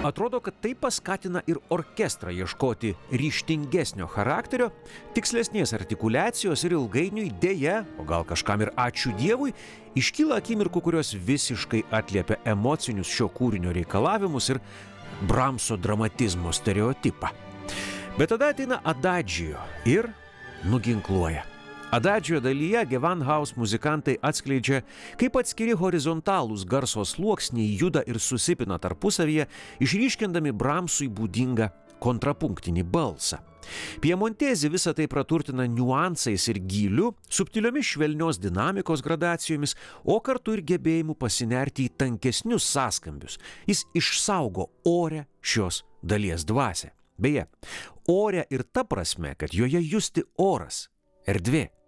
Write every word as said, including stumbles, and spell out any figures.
Atrodo, kad tai paskatina ir orkestrą ieškoti ryžtingesnio charakterio, tikslesnės artikuliacijos ir ilgainiui dėja, o gal kažkam ir ačiū Dievui, iškyla akimirkų, kurios visiškai atliepia emocinius šio kūrinio reikalavimus ir Bramso dramatizmo stereotipą. Bet tada ateina Adagio ir nuginkluoja. Adagio dalyje Gewandhaus muzikantai atskleidžia, kaip atskiri horizontalūs garso sluoksniai juda ir susipina tarpusavyje, išryškindami Bramsui būdingą kontrapunktinį balsą. Piemontezi visą tai praturtina niuansais ir gyliu, subtiliomis švelnios dinamikos gradacijomis, o kartu ir gebėjimu pasinerti į tankesnius sąskambius. Jis išsaugo orę šios dalies dvasią. Beje, orę ir ta prasme, kad joje justi oras, erdvė.